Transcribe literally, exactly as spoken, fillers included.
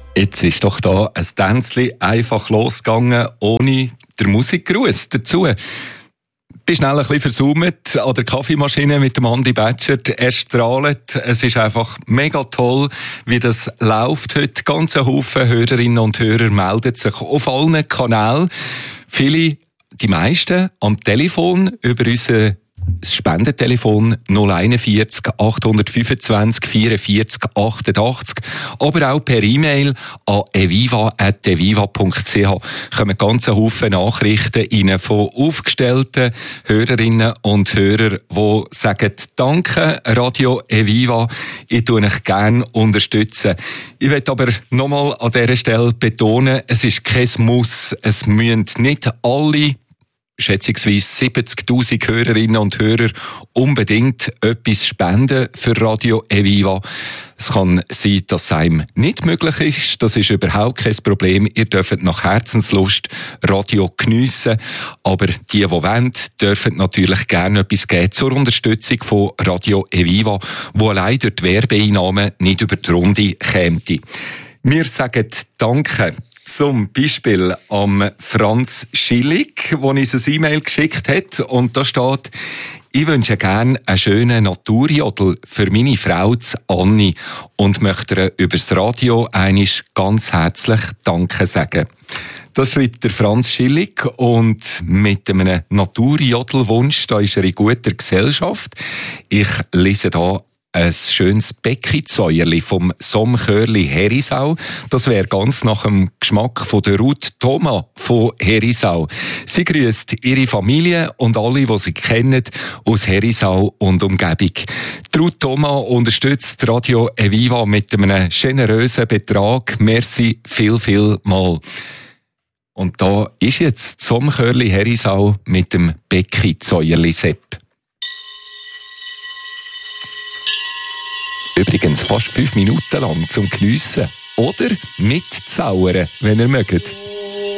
Jetzt ist doch da ein Tänzchen einfach losgegangen, ohne den Musikgruß dazu. Ich bin schnell ein bisschen versummt an der Kaffeemaschine mit dem Andi Batschert. Er strahlt. Es ist einfach mega toll, wie das läuft heute. Ganz ein Haufen Hörerinnen und Hörer melden sich auf allen Kanälen. Viele, die meisten, am Telefon über unsere das Spendentelefon null einundvierzig achthundertfünfundzwanzig vierundvierzig achtundachtzig, aber auch per E-Mail an eviva at eviva punkt c h kommen ganz Haufen Nachrichten rein von aufgestellten Hörerinnen und Hörern, die sagen, danke Radio Eviva, ich tue euch gerne unterstützen. Ich möchte aber nochmal an dieser Stelle betonen, es ist kein Muss, es müssen nicht alle schätzungsweise siebzigtausend Hörerinnen und Hörer unbedingt etwas spenden für Radio Eviva. Es kann sein, dass es einem nicht möglich ist. Das ist überhaupt kein Problem. Ihr dürft nach Herzenslust Radio geniessen. Aber die, die wollen, dürfen natürlich gerne etwas geben zur Unterstützung von Radio Eviva, wo allein durch die Werbeeinnahmen nicht über die Runde käme. Wir sagen Danke. Zum Beispiel am Franz Schillig, der uns eine E-Mail geschickt hat. Und da steht, ich wünsche gerne einen schönen Naturjodel für meine Frau Anni und möchte ihr über das Radio einmal ganz herzlich Danke sagen. Das schreibt der Franz Schillig und mit einem Naturjodelwunsch, da ist er in guter Gesellschaft. Ich lese da ein schönes Bäckizäuerli vom Somchörli Herisau. Das wäre ganz nach dem Geschmack von der Ruth Thoma von Herisau. Sie grüßt ihre Familie und alle, die sie kennen, aus Herisau und Umgebung. Die Ruth Thoma unterstützt Radio Eviva mit einem generösen Betrag. Merci viel, viel mal. Und da ist jetzt Somchörli Herisau mit dem Bäckizäuerli Sepp. Übrigens fast fünf Minuten lang zum Geniessen oder mitzaubern, wenn ihr mögt.